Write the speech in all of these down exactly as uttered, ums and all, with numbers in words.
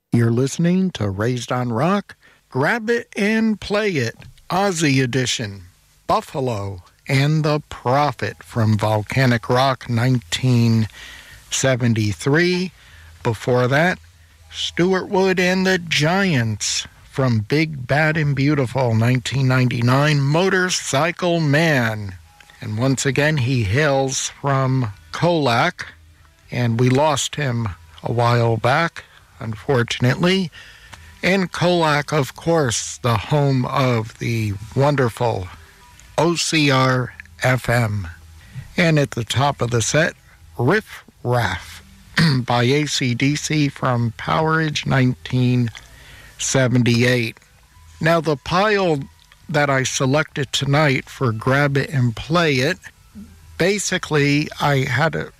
You're listening to Raised on Rock. Grab It and Play It, Aussie edition. Buffalo and the Prophet from Volcanic Rock, nineteen seventy-three. Before that, Stuart Wood and the Giants from Big, Bad, and Beautiful, nineteen ninety-nine. Motorcycle Man. And once again, he hails from Colac, and we lost him a while back, unfortunately. And Colac, of course, the home of the wonderful O C R F M. And at the top of the set, Riff Raff by A C D C from Powerage, nineteen seventy-eight. Now, the pile that I selected tonight for Grab It and Play It, basically, I had a...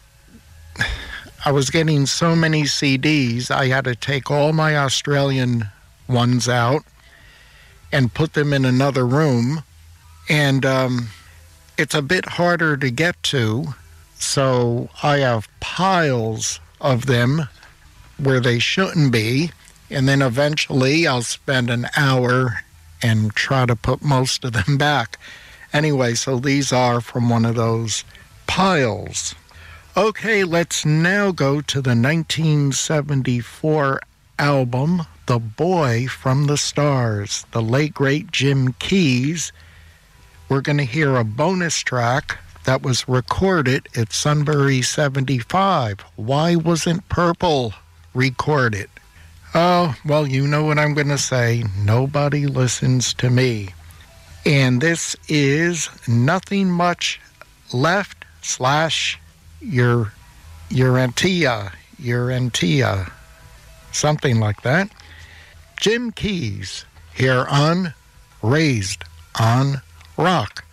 I was getting so many C Ds, I had to take all my Australian ones out and put them in another room. And um, it's a bit harder to get to, so I have piles of them where they shouldn't be. And then eventually I'll spend an hour and try to put most of them back. Anyway, so these are from one of those piles. Okay, let's now go to the nineteen seventy-four album, The Boy from the Stars, the late, great Jim Keys. We're going to hear a bonus track that was recorded at Sunbury seventy-five. Why wasn't Purple recorded? Oh, well, you know what I'm going to say. Nobody listens to me. And this is Nothing Much Left slash Your Urantia, Urantia, something like that. Jim Keys here on Raised on Rock.